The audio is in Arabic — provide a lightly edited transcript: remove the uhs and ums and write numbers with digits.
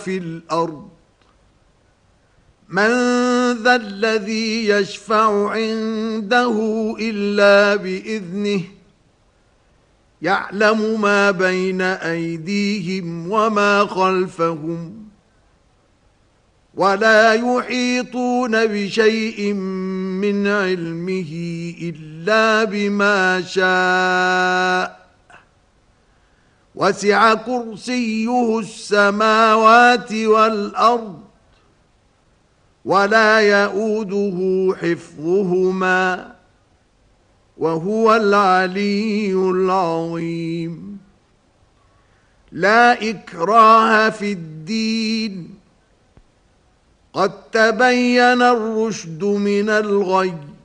وفي الأرض من ذا الذي يشفع عنده إلا بإذنه يعلم ما بين أيديهم وما خلفهم ولا يحيطون بشيء من علمه إلا بما شاء وسع كرسيه السماوات والأرض ولا يؤوده حفظهما وهو العلي العظيم لا إكراه في الدين قد تبين الرشد من الغي